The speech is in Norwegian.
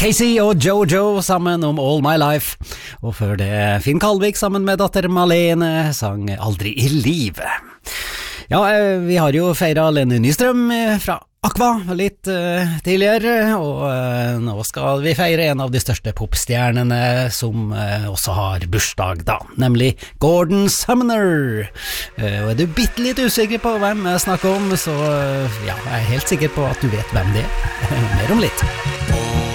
Casey og Jojo sammen om All My Life, og før det Finn Kalvik sammen med datter Malene sang Aldri i livet. Ja, vi har jo feiret Lene Nystrøm fra Aqua litt tidligere, og nå skal vi feire en av de største popstjernene som også har bursdag da, nemlig Gordon Sumner. Og du litt usikker på hvem jeg snakker om, så ja, jeg helt sikker på at du vet hvem det Mer om litt.